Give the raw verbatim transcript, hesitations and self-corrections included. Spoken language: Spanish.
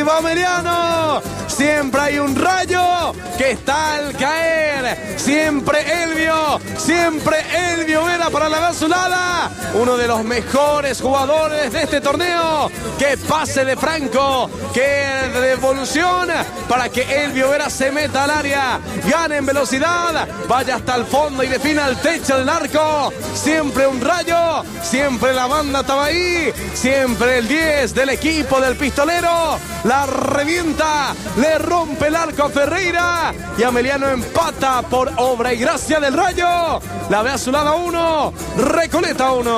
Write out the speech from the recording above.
va Emiliano. Siempre hay un rayo que está al caer. Siempre Elvio, siempre Elvio Vera para la azulada. Uno de los mejores jugadores de este torneo. Que pase de Franco, que devolución para que Elvio Vera se meta al área, gane en velocidad, vaya hasta el fondo y defina el techo del arco. Siempre un rayo, siempre la banda estaba ahí, siempre el diez del equipo del pistolero. La revienta, le rompe el arco a Ferreira y Ameliano empata por obra y gracia del rayo. La ve azulada uno, Recoleta uno.